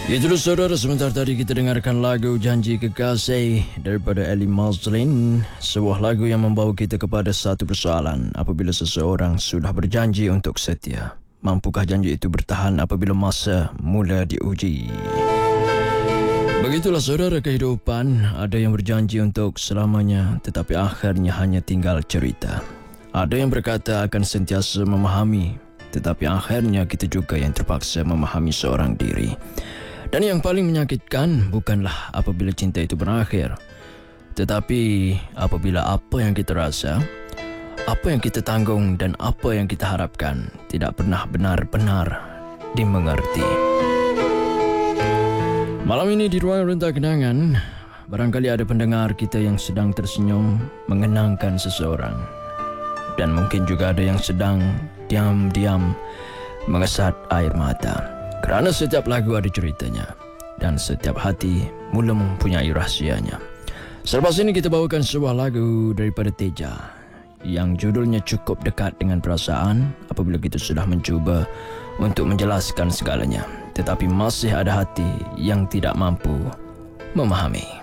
Itulah saudara, sebentar tadi kita dengarkan lagu Janji Kekasih daripada Ellie Goulding, sebuah lagu yang membawa kita kepada satu persoalan. Apabila seseorang sudah berjanji untuk setia, mampukah janji itu bertahan apabila masa mula diuji? Begitulah saudara kehidupan, ada yang berjanji untuk selamanya tetapi akhirnya hanya tinggal cerita. Ada yang berkata akan sentiasa memahami, tetapi akhirnya kita juga yang terpaksa memahami seorang diri. Dan yang paling menyakitkan bukanlah apabila cinta itu berakhir, tetapi apabila apa yang kita rasa, apa yang kita tanggung dan apa yang kita harapkan tidak pernah benar-benar dimengerti. Malam ini di Ruang Renta Kenangan, barangkali ada pendengar kita yang sedang tersenyum mengenangkan seseorang. Dan mungkin juga ada yang sedang diam-diam mengesat air mata. Kerana setiap lagu ada ceritanya dan setiap hati mula mempunyai rahsianya. Selepas ini kita bawakan sebuah lagu daripada Teja yang judulnya cukup dekat dengan perasaan apabila kita sudah mencuba untuk menjelaskan segalanya, tetapi masih ada hati yang tidak mampu memahami.